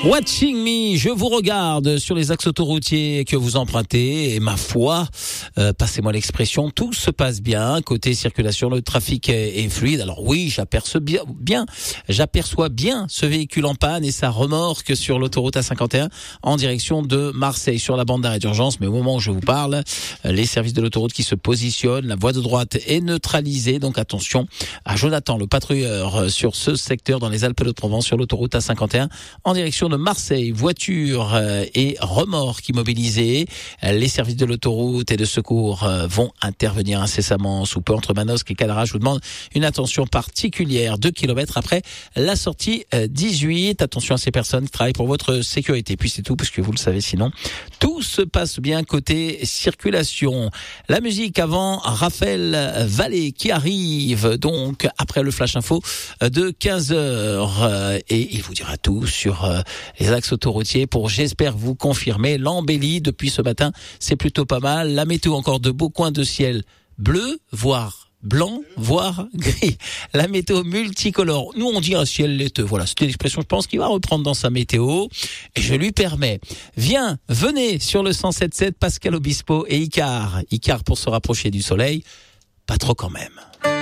Watching me, je vous regarde sur les axes autoroutiers que vous empruntez et ma foi, passez-moi l'expression, tout se passe bien. Côté circulation, le trafic est fluide. Alors oui, j'aperçois bien ce véhicule en panne et sa remorque sur l'autoroute A51 en direction de Marseille sur la bande d'arrêt d'urgence. Mais au moment où je vous parle, les services de l'autoroute qui se positionnent, la voie de droite est neutralisée. Donc attention à Jonathan, le patrouilleur sur ce secteur dans les Alpes-de-Provence sur l'autoroute A51 en direction de Marseille. Voitures et remorques immobilisées. Les services de l'autoroute et de secours vont intervenir incessamment sous peu entre Manosque et Cadarache. Je vous demande une attention particulière 2 kilomètres après la sortie 18. Attention à ces personnes qui travaillent pour votre sécurité. Puis c'est tout, parce que vous le savez, sinon tout se passe bien côté circulation. La musique avant Raphaël Vallée qui arrive donc après le Flash Info de 15h et il vous dira tout sur les axes autoroutiers pour, j'espère, vous confirmer l'embellie depuis ce matin. C'est plutôt pas mal. La météo, encore de beaux coins de ciel bleu, voire blanc, voire gris. La météo multicolore. Nous, on dit un ciel laiteux. Voilà, c'est une expression, je pense, qu'il va reprendre dans sa météo. Et je lui permets. Venez sur le 107.7, Pascal Obispo et Icar. Icar pour se rapprocher du soleil. Pas trop quand même.